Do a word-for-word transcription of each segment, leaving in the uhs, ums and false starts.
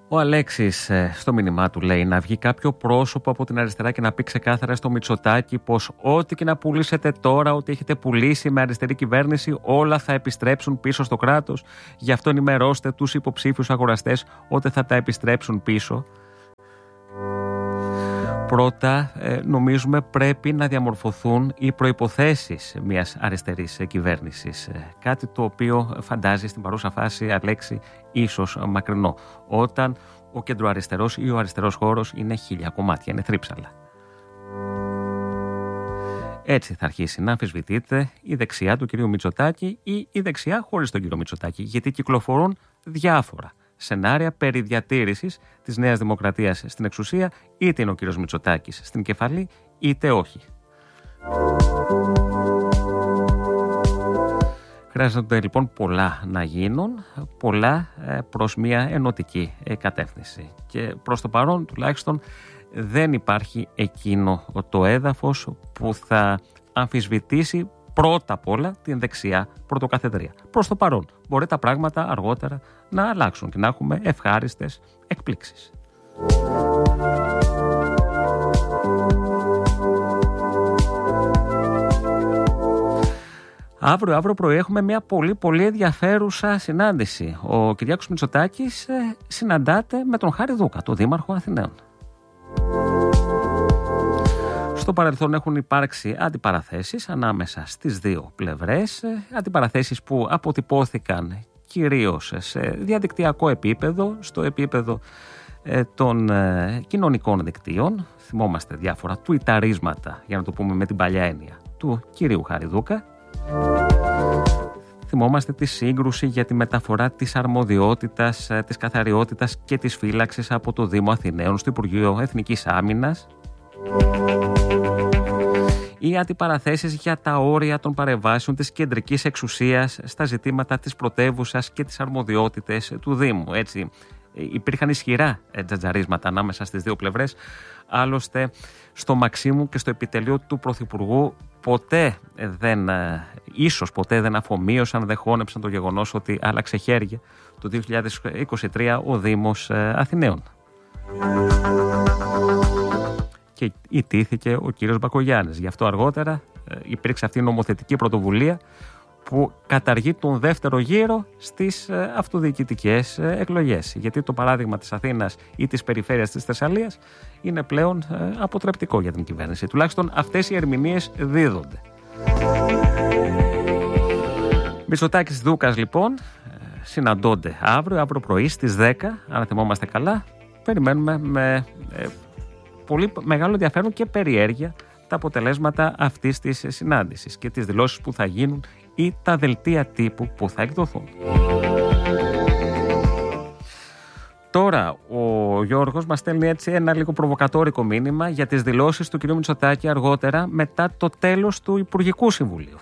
Ο Αλέξης στο μήνυμά του λέει να βγει κάποιο πρόσωπο από την αριστερά και να πει ξεκάθαρα στο Μητσοτάκη πως ό,τι και να πουλήσετε τώρα, ό,τι έχετε πουλήσει με αριστερή κυβέρνηση, όλα θα επιστρέψουν πίσω στο κράτος. Γι' αυτό ενημερώστε τους υποψήφιους αγοραστές ότι θα τα επιστρέψουν πίσω. Πρώτα, νομίζουμε πρέπει να διαμορφωθούν οι προϋποθέσεις μιας αριστερής κυβέρνησης. Κάτι το οποίο φαντάζει στην παρούσα φάση, Αλέξη, ίσως μακρινό. Όταν ο κεντροαριστερός ή ο αριστερός χώρος είναι χίλια κομμάτια, είναι θρύψαλα. Έτσι θα αρχίσει να αμφισβητείται η δεξιά του κυρίου Μητσοτάκη ή η δεξιά χωρίς τον κύριο Μητσοτάκη, γιατί κυκλοφορούν διάφορα σενάρια περί διατήρησης της Νέας Δημοκρατίας στην εξουσία, είτε είναι ο κύριος Μητσοτάκης στην κεφαλή, είτε όχι. Χρειάζονται λοιπόν πολλά να γίνουν, πολλά προς μια ενωτική κατεύθυνση. Και προς το παρόν τουλάχιστον δεν υπάρχει εκείνο το έδαφος που θα αμφισβητήσει πρώτα απ' όλα την δεξιά πρωτοκαθεδρία. Προς το παρόν. Μπορεί τα πράγματα αργότερα να αλλάξουν και να έχουμε ευχάριστες εκπλήξεις. Αύριο, αύριο πρωί έχουμε μια πολύ πολύ ενδιαφέρουσα συνάντηση. Ο Κυριάκος Μητσοτάκης συναντάται με τον Χάρη Δούκα, τον Δήμαρχο Αθηναίων. Στο παρελθόν έχουν υπάρξει αντιπαραθέσεις ανάμεσα στις δύο πλευρές, αντιπαραθέσεις που αποτυπώθηκαν κυρίως σε διαδικτυακό επίπεδο, στο επίπεδο ε, των ε, κοινωνικών δικτύων. Θυμόμαστε διάφορα τουιταρίσματα, για να το πούμε με την παλιά έννοια, του κυρίου Χαριδούκα. Θυμόμαστε τη σύγκρουση για τη μεταφορά της αρμοδιότητας, της καθαριότητας και της φύλαξης από το Δήμο Αθηναίων στο Υπουργείο Εθνικής Άμυνας. Οι αντιπαραθέσεις για τα όρια των παρεμβάσεων της κεντρικής εξουσίας στα ζητήματα της πρωτεύουσας και τις αρμοδιότητες του Δήμου. Έτσι, υπήρχαν ισχυρά τζατζαρίσματα ανάμεσα στις δύο πλευρές. Άλλωστε, στο Μαξίμου και στο επιτελείο του Πρωθυπουργού ποτέ δεν, ίσως ποτέ δεν αφομοίωσαν, δεν χώνεψαν το γεγονός ότι άλλαξε χέρια το δύο χιλιάδες είκοσι τρία ο Δήμος Αθηναίων. Και ιτήθηκε ο κύριος Μπακογιάννης. Γι' αυτό αργότερα υπήρξε αυτή η νομοθετική πρωτοβουλία που καταργεί τον δεύτερο γύρο στις αυτοδιοικητικές εκλογές. Γιατί το παράδειγμα της Αθήνας ή της περιφέρειας της Θεσσαλίας είναι πλέον αποτρεπτικό για την κυβέρνηση. Τουλάχιστον αυτές οι ερμηνείες δίδονται. Μητσοτάκης Δούκας λοιπόν συναντώνται αύριο, αύριο πρωί στις δέκα, αν θυμόμαστε καλά. Περιμένουμε με ε, πολύ μεγάλο ενδιαφέρον και περιέργεια τα αποτελέσματα αυτής της συνάντησης και τις δηλώσεις που θα γίνουν ή τα δελτία τύπου που θα εκδοθούν. Τώρα ο Γιώργος μας στέλνει έτσι ένα λίγο προβοκατόρικο μήνυμα για τις δηλώσεις του κ. Μητσοτάκη αργότερα μετά το τέλος του Υπουργικού Συμβουλίου.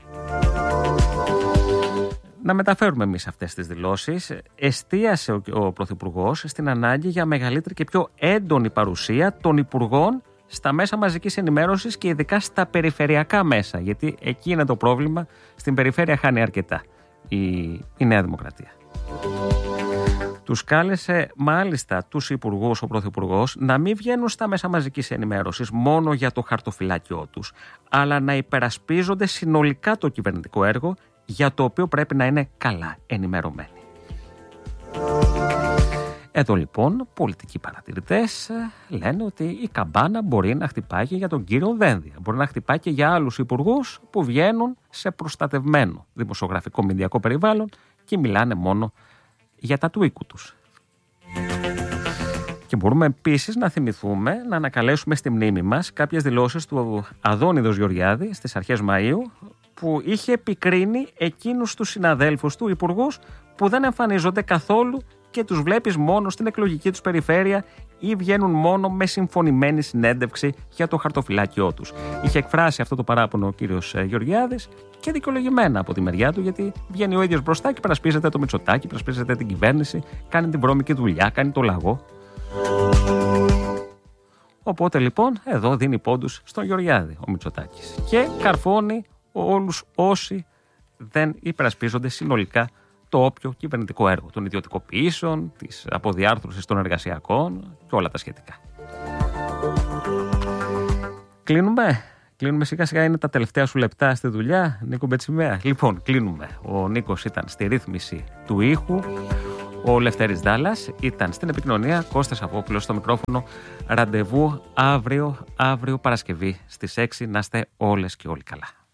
Να μεταφέρουμε εμείς αυτές τις δηλώσεις. Εστίασε ο, ο Πρωθυπουργός στην ανάγκη για μεγαλύτερη και πιο έντονη παρουσία των υπουργών στα μέσα μαζικής ενημέρωσης και ειδικά στα περιφερειακά μέσα, γιατί εκεί είναι το πρόβλημα. Στην περιφέρεια χάνει αρκετά η, η Νέα Δημοκρατία. Τους κάλεσε μάλιστα τους υπουργούς ο Πρωθυπουργός να μην βγαίνουν στα μέσα μαζικής ενημέρωσης μόνο για το χαρτοφυλάκιό τους, αλλά να υπερασπίζονται συνολικά το κυβερνητικό έργο, για το οποίο πρέπει να είναι καλά ενημερωμένοι. Εδώ λοιπόν πολιτικοί παρατηρητές λένε ότι η καμπάνα μπορεί να χτυπάει και για τον κύριο Δένδια. Μπορεί να χτυπάει και για άλλους υπουργούς που βγαίνουν σε προστατευμένο δημοσιογραφικό μηντιακό περιβάλλον και μιλάνε μόνο για τα του οίκου τους. Και μπορούμε επίσης να θυμηθούμε, να ανακαλέσουμε στη μνήμη μας κάποιες δηλώσεις του Αδόνιδος Γεωργιάδη στις αρχές Μαΐου, που είχε επικρίνει εκείνους τους συναδέλφους του υπουργούς που δεν εμφανίζονται καθόλου και τους βλέπεις μόνο στην εκλογική τους περιφέρεια ή βγαίνουν μόνο με συμφωνημένη συνέντευξη για το χαρτοφυλάκιό τους. Είχε εκφράσει αυτό το παράπονο ο κύριος Γεωργιάδης και δικαιολογημένα από τη μεριά του, γιατί βγαίνει ο ίδιος μπροστά και περασπίζεται το Μητσοτάκη, περασπίζεται την κυβέρνηση, κάνει την βρώμικη δουλειά, κάνει το λαγό. Οπότε λοιπόν εδώ δίνει πόντους στον Γεωργιάδη ο Μητσοτάκης και καρφώνει όλους όσοι δεν υπερασπίζονται συνολικά το όποιο κυβερνητικό έργο των ιδιωτικοποιήσεων, της αποδιάρθρωσης των εργασιακών και όλα τα σχετικά. Κλείνουμε. Κλείνουμε σιγά σιγά, είναι τα τελευταία σου λεπτά στη δουλειά, Νίκο Μπετσιμέα. Λοιπόν, κλείνουμε. Ο Νίκος ήταν στη ρύθμιση του ήχου. Ο Λευτέρης Δάλλας ήταν στην επικοινωνία. Κώστας Αβόπουλος στο μικρόφωνο. Ραντεβού αύριο, αύριο Παρασκευή στις έξι. Να είστε όλες και όλοι καλά.